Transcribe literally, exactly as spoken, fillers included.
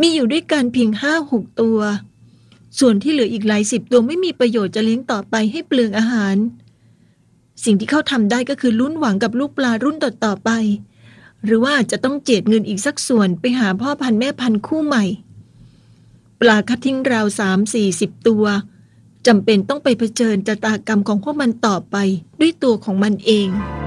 มีอยู่ด้วยกันเพียงห้าหกตัวส่วนที่เหลืออีกหลายสิบตัวไม่มีประโยชน์จะเลี้ยงต่อไปให้เปลืองอาหารสิ่งที่เขาทำได้ก็คือลุ้นหวังกับลูกปลารุ่นต่อๆไปหรือว่าจะต้องเจียดเงินอีกสักส่วนไปหาพ่อพันธุ์แม่พันธุ์คู่ใหม่ปลาคัดทิ้งราวสามสี่สิบตัวจำเป็นต้องไปเผชิญชะตากรรมของพวกมันต่อไปด้วยตัวของมันเอง